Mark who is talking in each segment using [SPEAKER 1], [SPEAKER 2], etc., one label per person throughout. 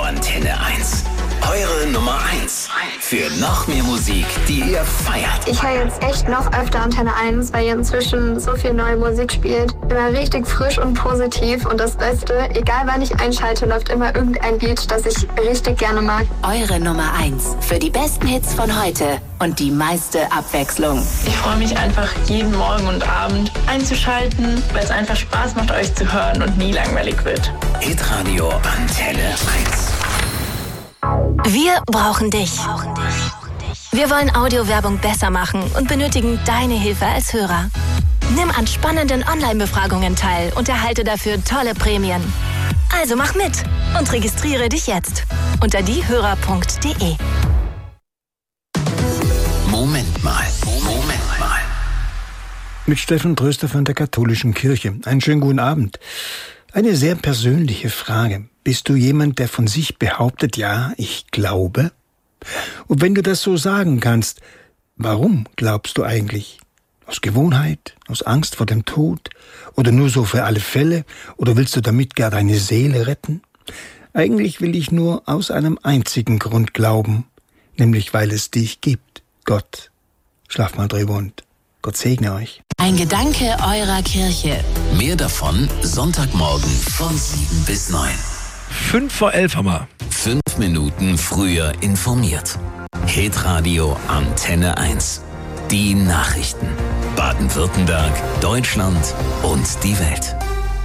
[SPEAKER 1] Antenne 1. Eure Nummer 1 für noch mehr Musik, die ihr feiert.
[SPEAKER 2] Ich höre jetzt echt noch öfter Antenne 1, weil ihr inzwischen so viel neue Musik spielt. Immer richtig frisch und positiv. Und das Beste, egal wann ich einschalte, läuft immer irgendein Lied, das ich richtig gerne mag.
[SPEAKER 3] Eure Nummer 1 für die besten Hits von heute und die meiste Abwechslung.
[SPEAKER 4] Ich freue mich einfach jeden Morgen und Abend einzuschalten, weil es einfach Spaß macht, euch zu hören und nie langweilig wird.
[SPEAKER 1] Hitradio Antenne 1.
[SPEAKER 5] Wir brauchen dich. Wir wollen Audiowerbung besser machen und benötigen deine Hilfe als Hörer. Nimm an spannenden Online-Befragungen teil und erhalte dafür tolle Prämien. Also mach mit und registriere dich jetzt unter diehörer.de.
[SPEAKER 1] Moment mal.
[SPEAKER 6] Mit Steffen Tröster von der Katholischen Kirche. Einen schönen guten Abend. Eine sehr persönliche Frage. Bist du jemand, der von sich behauptet, ja, ich glaube? Und wenn du das so sagen kannst, warum glaubst du eigentlich? Aus Gewohnheit? Aus Angst vor dem Tod? Oder nur so für alle Fälle? Oder willst du damit gar deine Seele retten? Eigentlich will ich nur aus einem einzigen Grund glauben, nämlich weil es dich gibt, Gott. Schlaf mal drüber und Gott segne euch.
[SPEAKER 3] Ein Gedanke eurer Kirche.
[SPEAKER 1] Mehr davon Sonntagmorgen von 7 bis 9.
[SPEAKER 7] 11:05 haben wir.
[SPEAKER 1] 5 Minuten früher informiert. Hitradio Antenne 1. Die Nachrichten. Baden-Württemberg, Deutschland und die Welt.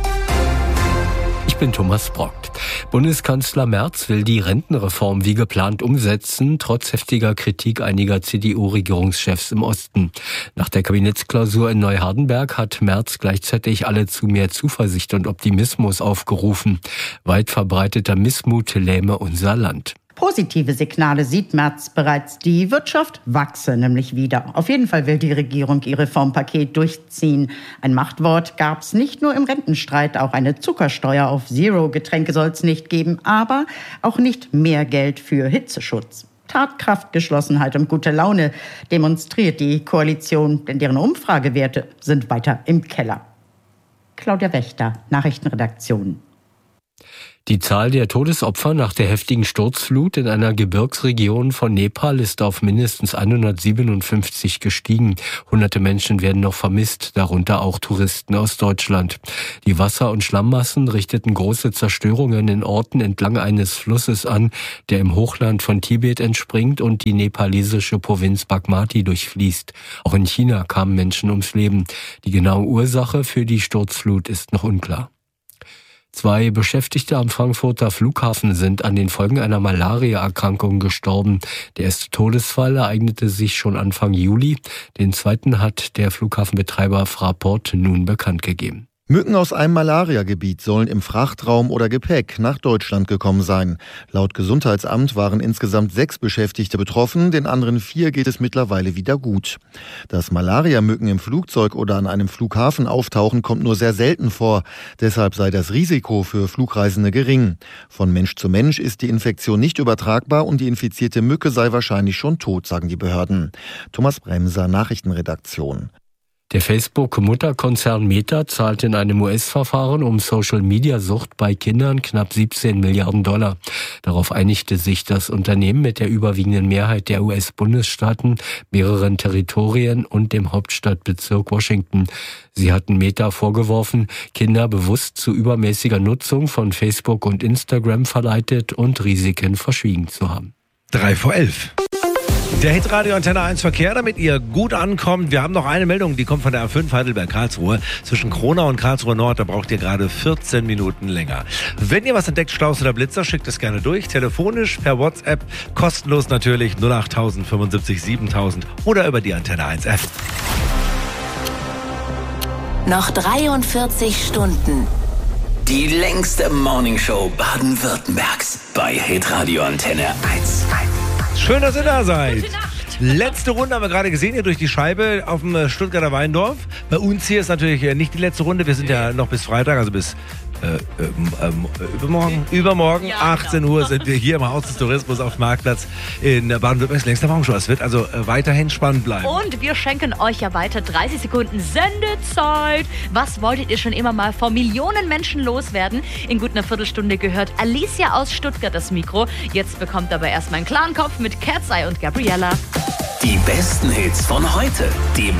[SPEAKER 7] Ich bin Thomas Brockt. Bundeskanzler Merz will die Rentenreform wie geplant umsetzen, trotz heftiger Kritik einiger CDU-Regierungschefs im Osten. Nach der Kabinettsklausur in Neuhardenberg hat Merz gleichzeitig alle zu mehr Zuversicht und Optimismus aufgerufen. Weit verbreiteter Missmut lähme unser Land.
[SPEAKER 8] Positive Signale sieht Merz bereits. Die Wirtschaft wachse nämlich wieder. Auf jeden Fall will die Regierung ihr Reformpaket durchziehen. Ein Machtwort gab's nicht nur im Rentenstreit. Auch eine Zuckersteuer auf Zero-Getränke soll es nicht geben. Aber auch nicht mehr Geld für Hitzeschutz. Tatkraft, Geschlossenheit und gute Laune demonstriert die Koalition, denn deren Umfragewerte sind weiter im Keller. Claudia Wächter, Nachrichtenredaktion.
[SPEAKER 7] Die Zahl der Todesopfer nach der heftigen Sturzflut in einer Gebirgsregion von Nepal ist auf mindestens 157 gestiegen. Hunderte Menschen werden noch vermisst, darunter auch Touristen aus Deutschland. Die Wasser- und Schlammmassen richteten große Zerstörungen in Orten entlang eines Flusses an, der im Hochland von Tibet entspringt und die nepalesische Provinz Bagmati durchfließt. Auch in China kamen Menschen ums Leben. Die genaue Ursache für die Sturzflut ist noch unklar. 2 Beschäftigte am Frankfurter Flughafen sind an den Folgen einer Malaria-Erkrankung gestorben. Der erste Todesfall ereignete sich schon Anfang Juli. Den zweiten hat der Flughafenbetreiber Fraport nun bekannt gegeben.
[SPEAKER 9] Mücken aus einem Malariagebiet sollen im Frachtraum oder Gepäck nach Deutschland gekommen sein. Laut Gesundheitsamt waren insgesamt 6 Beschäftigte betroffen, den anderen 4 geht es mittlerweile wieder gut. Dass Malariamücken im Flugzeug oder an einem Flughafen auftauchen, kommt nur sehr selten vor. Deshalb sei das Risiko für Flugreisende gering. Von Mensch zu Mensch ist die Infektion nicht übertragbar und die infizierte Mücke sei wahrscheinlich schon tot, sagen die Behörden. Thomas Bremser, Nachrichtenredaktion.
[SPEAKER 7] Der Facebook-Mutterkonzern Meta zahlt in einem US-Verfahren um Social-Media-Sucht bei Kindern knapp 17 Milliarden $. Darauf einigte sich das Unternehmen mit der überwiegenden Mehrheit der US-Bundesstaaten, mehreren Territorien und dem Hauptstadtbezirk Washington. Sie hatten Meta vorgeworfen, Kinder bewusst zu übermäßiger Nutzung von Facebook und Instagram verleitet und Risiken verschwiegen zu haben.
[SPEAKER 10] 11:03. Der Hitradio Antenne 1 Verkehr, damit ihr gut ankommt. Wir haben noch eine Meldung, die kommt von der A5 Heidelberg-Karlsruhe. Zwischen Kronau und Karlsruhe Nord, da braucht ihr gerade 14 Minuten länger. Wenn ihr was entdeckt, Staus oder Blitzer, schickt es gerne durch. Telefonisch, per WhatsApp, kostenlos natürlich 08000 75 7000 oder über die Antenne 1 App.
[SPEAKER 3] Noch 43 Stunden.
[SPEAKER 1] Die längste Morningshow Baden-Württembergs bei Hitradio Antenne 1.
[SPEAKER 10] Schön, dass ihr da seid. Letzte Runde haben wir gerade gesehen, hier durch die Scheibe auf dem Stuttgarter Weindorf. Bei uns hier ist natürlich nicht die letzte Runde. Wir sind ja noch bis Freitag, also bis Übermorgen, ja, 18 Uhr sind wir hier im Haus des Tourismus auf dem Marktplatz in Baden-Württembergs längster Morgenshow. Es wird also weiterhin spannend bleiben.
[SPEAKER 11] Und wir schenken euch ja weiter 30 Sekunden Sendezeit. Was wolltet ihr schon immer mal vor Millionen Menschen loswerden? In gut einer Viertelstunde gehört Alicia aus Stuttgart das Mikro. Jetzt bekommt aber erstmal einen klaren Kopf mit Cat's Eye und Gabriella.
[SPEAKER 1] Die besten Hits von heute. Die